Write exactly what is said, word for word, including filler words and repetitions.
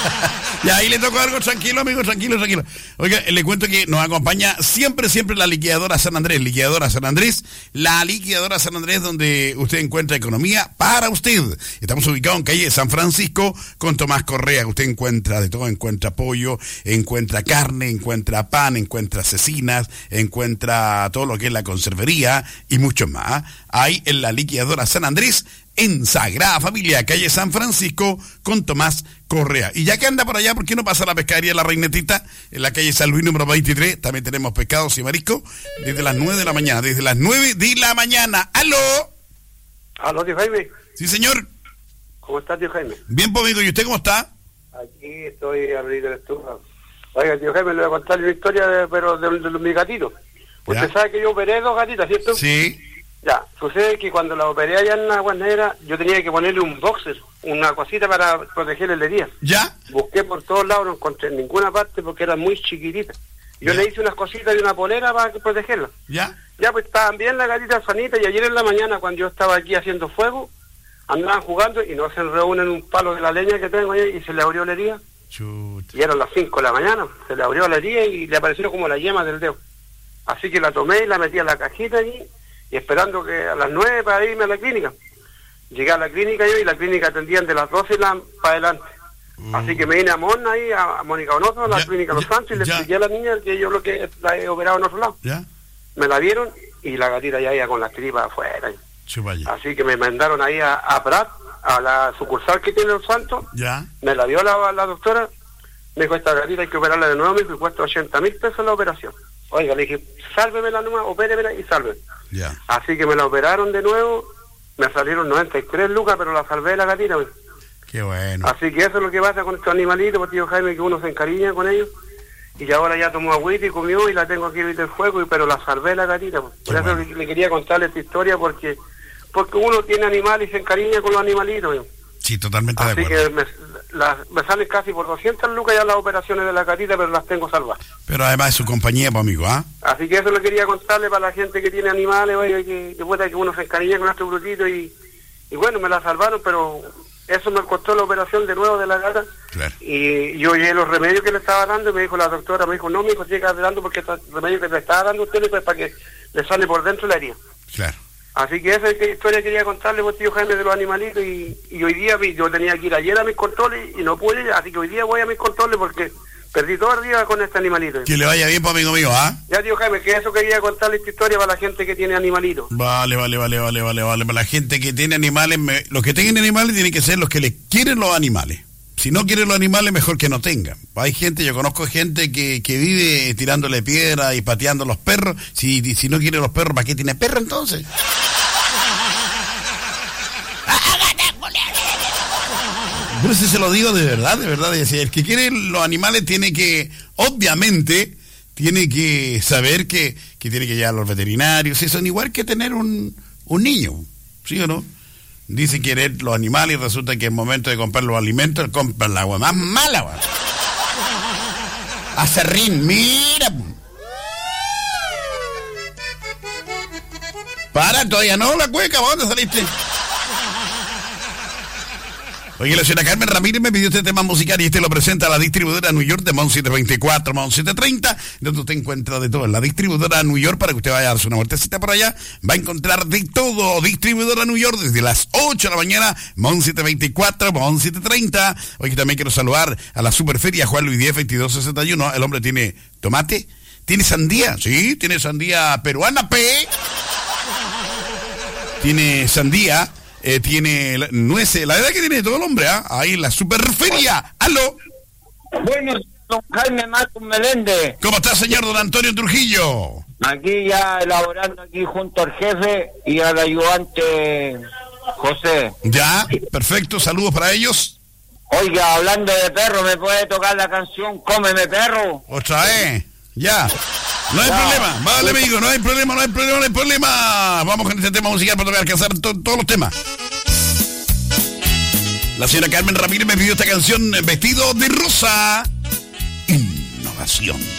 Ya ahí le tocó algo, tranquilo, amigo, tranquilo, tranquilo. Oiga, le cuento que nos acompaña siempre, siempre la liquidadora San Andrés, liquidadora San Andrés, la liquidadora San Andrés, donde usted encuentra economía para usted. Estamos ubicados en calle San Francisco con Tomás Correa. Usted encuentra de todo, encuentra pollo, encuentra carne, encuentra pan, encuentra cecinas, encuentra todo lo que es la conservería y mucho más. Ahí en la liquidadora San Andrés, en Sagrada Familia, calle San Francisco, con Tomás Correa. Y ya que anda por allá, ¿por qué no pasa a la pescadería La Reinetita? En la calle San Luis, número veintitrés, también tenemos pescados y mariscos, desde las nueve de la mañana, desde las nueve de la mañana. ¡Aló! ¿Aló, tío Jaime? Sí, señor. ¿Cómo está, tío Jaime? Bien, pues, amigo, ¿y usted cómo está? Aquí estoy abierto el estufa. Oiga, tío Jaime, le voy a contar una historia, de, pero de, de, de mis gatitos. Usted ¿Ya? sabe que yo operé dos gatitas, ¿cierto? Sí. Ya, sucede que cuando la operé allá en la guarnera, yo tenía que ponerle un boxer, una cosita para protegerle la herida. ¿Ya? Busqué por todos lados, no encontré en ninguna parte porque era muy chiquitita. Yo ¿Ya? le hice unas cositas de una polera para que protegerla. ¿Ya? Ya, pues estaban bien las gatitas sanitas, y ayer en la mañana, cuando yo estaba aquí haciendo fuego, andaban jugando y no se reúnen un palo de la leña que tengo ahí y se le abrió la herida. Chuta. Y eran las cinco de la mañana, se le abrió la herida y le apareció como la yema del dedo. Así que la tomé y la metí en la cajita allí, y esperando que a las nueve para irme a la clínica. Llegué a la clínica yo, y la clínica atendían de las doce la, para adelante. Mm. Así que me vine a Mona ahí, a, a Mónica Donoso, a la ya, clínica Los ya, Santos, y le ya. expliqué a la niña que yo lo que la he operado en otro lado. ¿Ya? Me la vieron y la gatita ya iba con las tripas afuera. Chupaya. Así que me mandaron ahí a, a Prat, a la sucursal que tiene Los Santos. ¿Ya? Me la vio la, la doctora, me dijo, esta gatita hay que operarla de nuevo, me dijo, y cuesta ochenta mil pesos la operación. Oiga, le dije, sálvemela nomás, opéremela y sálveme. Ya. Así que me la operaron de nuevo, me salieron noventa y tres lucas, pero la salvé la gatita, güey. Qué bueno. Así que eso es lo que pasa con estos animalitos, pues, tío Jaime, que uno se encariña con ellos. Y ahora ya tomó agüita y comió y la tengo aquí ahorita en fuego, y, pero la salvé la gatita, pues. Por Qué eso bueno. le, le quería contarle esta historia, porque porque uno tiene animales y se encariña con los animalitos, güey. Sí, totalmente de Así acuerdo. que me, la, me salen casi por doscientas lucas ya las operaciones de la gatita, pero las tengo salvadas. Pero además es su compañía, pues, amigo, ¿ah? Así que eso lo quería contarle para la gente que tiene animales, oye, que, que pueda que uno se encariñe con estos brutitos, y, y bueno, me la salvaron, pero eso me costó la operación de nuevo de la gata. Claro. Y yo oí los remedios que le estaba dando, y me dijo la doctora, me dijo, no, mi hijo, siga dando, porque estos remedios que le estaba dando usted es para que le sale por dentro la herida. Claro. Así que esa es la historia que quería contarle, pues, tío Jaime, de los animalitos, y, y hoy día vi- yo tenía que ir ayer a mis controles y no pude ir, así que hoy día voy a mis controles porque perdí todo el día con este animalito. Que le vaya bien, pues, amigo mío, ¿ah? Ya, tío Jaime, que eso quería contarle esta historia para la gente que tiene animalitos. Vale, vale, vale, vale, vale, vale. Para la gente que tiene animales, me- los que tengan animales tienen que ser los que les quieren los animales. Si no quieren los animales, mejor que no tengan. Hay gente, yo conozco gente que, que vive tirándole piedra y pateando los perros. Si, si no quiere los perros, ¿para qué tiene perro entonces? Pero si se lo digo de verdad, de verdad. Es decir, el que quiere los animales tiene que, obviamente, tiene que saber que, que tiene que llevar a los veterinarios. Eso es igual que tener un, un niño, ¿sí o no? Dicen querer los animales y resulta que en el momento de comprar los alimentos compran la agua más mala, agua. Acerrín, mira. Para, todavía no, la cueca, ¿a dónde saliste? Oye, la señora Carmen Ramírez me pidió este tema musical y este lo presenta la distribuidora New York de Mon setecientos veinticuatro, Mon setecientos treinta, donde usted encuentra de todo. En la distribuidora New York, para que usted vaya a darse una vueltecita por allá, va a encontrar de todo. Distribuidora New York desde las ocho de la mañana, Mon setecientos veinticuatro, Mon setecientos treinta. Hoy también quiero saludar a la Superferia Juan Luis diez, veintidós sesenta y uno. El hombre tiene tomate, tiene sandía, sí, tiene sandía peruana, P. Tiene sandía. Eh, tiene la- nueces, la verdad que tiene todo el hombre, ¿ah? Ahí en la Superferia. ¡Aló! Bueno, don Jaime Marcos Meléndez, ¿Cómo está, señor don Antonio Trujillo? aquí ya elaborando aquí junto al jefe y al ayudante José. Ya, perfecto, saludos para ellos. Oiga, hablando de perro, ¿me puede tocar la canción Cómeme Perro? Otra vez, ya. No hay Ya. problema, vale, amigo, no hay problema, no hay problema, no hay problema. Vamos con este tema musical para alcanzar to- todos los temas. La señora Carmen Ramírez me pidió esta canción, Vestido de Rosa. Innovación.